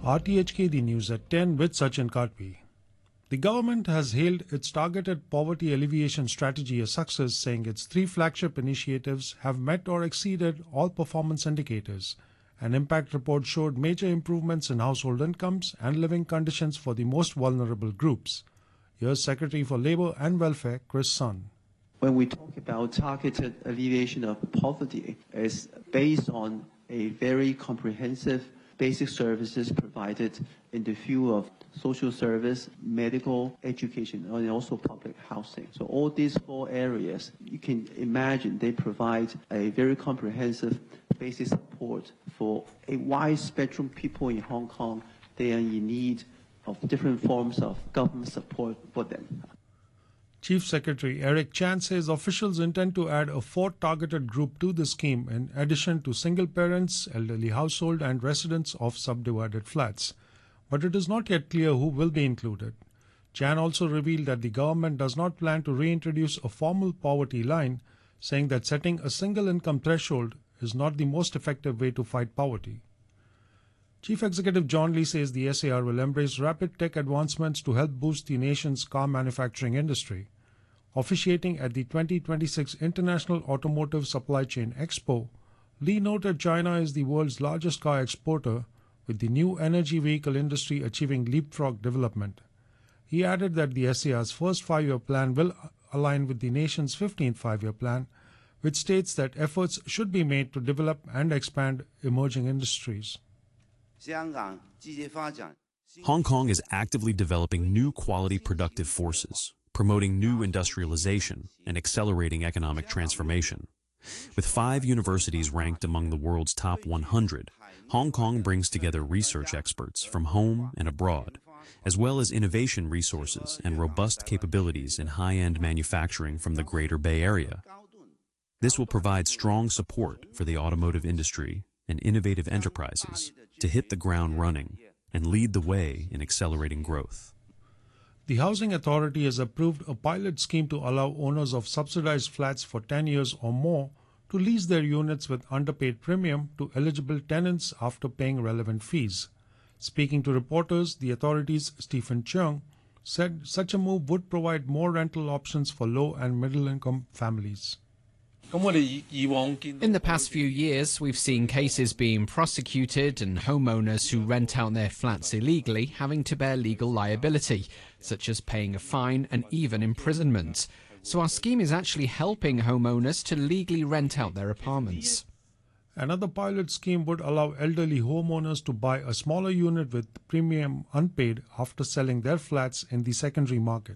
RTHK The News at 10 with Sachin Karpi. The government has hailed its targeted poverty alleviation strategy a success, saying its three flagship initiatives have met or exceeded all performance indicators. An impact report showed major improvements in household incomes and living conditions for the most vulnerable groups. Here's Secretary for Labour and Welfare, Chris Sun. When we talk about targeted alleviation of poverty, it's based on a very comprehensive basic services provided in the field of social service, medical, education, and also public housing. So all these four areas, you can imagine they provide a very comprehensive basic support for a wide spectrum of people in Hong Kong. They are in need of different forms of government support for them. Chief Secretary Eric Chan says officials intend to add a fourth targeted group to the scheme in addition to single parents, elderly household and residents of subdivided flats. But it is not yet clear who will be included. Chan also revealed that the government does not plan to reintroduce a formal poverty line, saying that setting a single income threshold is not the most effective way to fight poverty. Chief Executive John Lee says the SAR will embrace rapid tech advancements to help boost the nation's car manufacturing industry. Officiating at the 2026 International Automotive Supply Chain Expo, Lee noted China is the world's largest car exporter, with the new energy vehicle industry achieving leapfrog development. He added that the SAR's first 5-year plan will align with the nation's 15th 5-year plan, which states that efforts should be made to develop and expand emerging industries. Hong Kong is actively developing new quality productive forces, promoting new industrialization and accelerating economic transformation. With 5 universities ranked among the world's top 100, Hong Kong brings together research experts from home and abroad, as well as innovation resources and robust capabilities in high-end manufacturing from the Greater Bay Area. This will provide strong support for the automotive industry and innovative enterprises to hit the ground running and lead the way in accelerating growth. The Housing Authority has approved a pilot scheme to allow owners of subsidized flats for 10 years or more to lease their units with underpaid premium to eligible tenants after paying relevant fees. Speaking to reporters, the authority's Stephen Cheung said such a move would provide more rental options for low and middle-income families. In the past few years, we've seen cases being prosecuted and homeowners who rent out their flats illegally having to bear legal liability, such as paying a fine and even imprisonment. So our scheme is actually helping homeowners to legally rent out their apartments. Another pilot scheme would allow elderly homeowners to buy a smaller unit with premium unpaid after selling their flats in the secondary market.